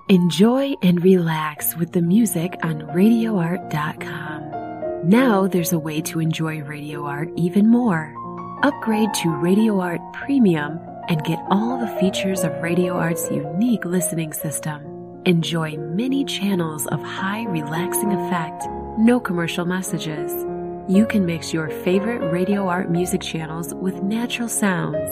Enjoy and relax with the music on RadioArt.com. Now there's a way to enjoy Radio Art even more. Upgrade to Radio Art Premium and get all the features of Radio Art's unique listening system. Enjoy many channels of high relaxing effect, no commercial messages. You can mix your favorite Radio Art music channels with natural sounds